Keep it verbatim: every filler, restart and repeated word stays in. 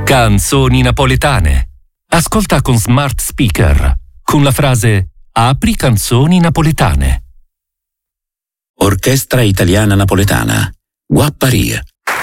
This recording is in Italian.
Canzoni napoletane. Ascolta con smart speaker con la frase "Apri canzoni napoletane". Orchestra Italiana Napoletana. Guapparia.